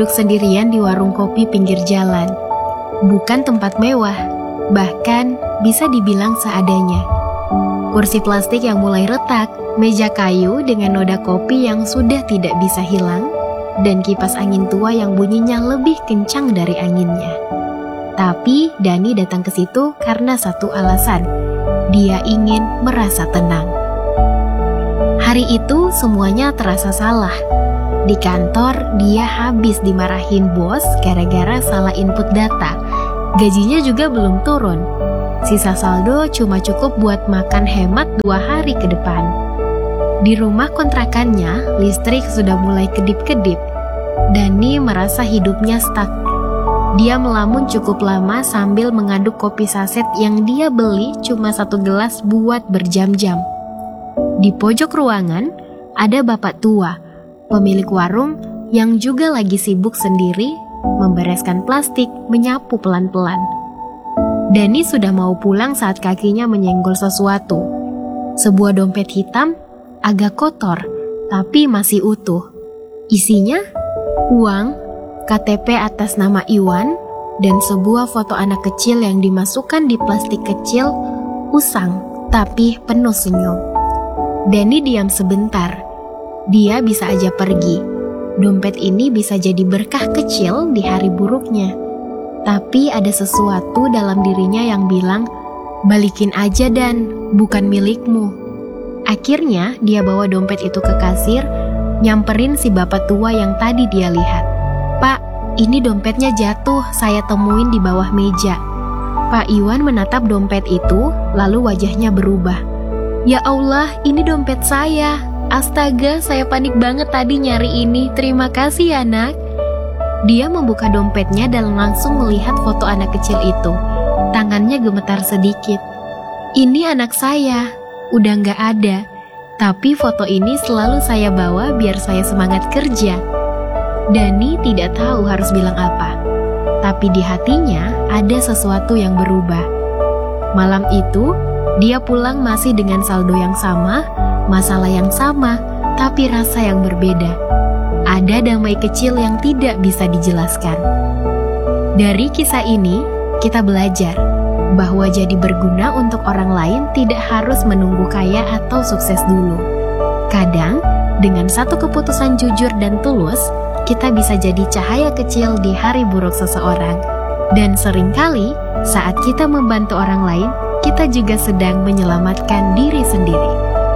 duduk sendirian di warung kopi pinggir jalan. Bukan tempat mewah, bahkan bisa dibilang seadanya. Kursi plastik yang mulai retak, meja kayu dengan noda kopi yang sudah tidak bisa hilang, dan kipas angin tua yang bunyinya lebih kencang dari anginnya. Tapi Dani datang ke situ karena satu alasan. Dia ingin merasa tenang. Hari itu semuanya terasa salah. Di kantor, dia habis dimarahin bos gara-gara salah input data. Gajinya juga belum turun. Sisa saldo cuma cukup buat makan hemat 2 hari ke depan. Di rumah kontrakannya, listrik sudah mulai kedip-kedip. Dani merasa hidupnya stuck. Dia melamun cukup lama sambil mengaduk kopi saset yang dia beli cuma 1 gelas buat berjam-jam. Di pojok ruangan, ada bapak tua, pemilik warung yang juga lagi sibuk sendiri, membereskan plastik, menyapu pelan-pelan. Dani sudah mau pulang saat kakinya menyenggol sesuatu. Sebuah dompet hitam, agak kotor, tapi masih utuh. Isinya, uang, KTP atas nama Iwan, dan sebuah foto anak kecil yang dimasukkan di plastik kecil, usang, tapi penuh senyum. Dani diam sebentar. Dia bisa aja pergi. Dompet ini bisa jadi berkah kecil di hari buruknya. Tapi ada sesuatu dalam dirinya yang bilang, balikin aja Dan, bukan milikmu. Akhirnya dia bawa dompet itu ke kasir, nyamperin si bapak tua yang tadi dia lihat. Pak, ini dompetnya jatuh, saya temuin di bawah meja. Pak Iwan menatap dompet itu, lalu wajahnya berubah. Ya Allah, ini dompet saya. Astaga, saya panik banget tadi nyari ini. Terima kasih ya, Nak. Dia membuka dompetnya dan langsung melihat foto anak kecil itu. Tangannya gemetar sedikit. Ini anak saya, udah gak ada. Tapi foto ini selalu saya bawa biar saya semangat kerja. Dani tidak tahu harus bilang apa. Tapi di hatinya ada sesuatu yang berubah. Malam itu, dia pulang masih dengan saldo yang sama, masalah yang sama, tapi rasa yang berbeda. Ada damai kecil yang tidak bisa dijelaskan. Dari kisah ini, kita belajar bahwa jadi berguna untuk orang lain tidak harus menunggu kaya atau sukses dulu. Kadang, dengan satu keputusan jujur dan tulus, kita bisa jadi cahaya kecil di hari buruk seseorang. Dan seringkali, saat kita membantu orang lain, kita juga sedang menyelamatkan diri sendiri.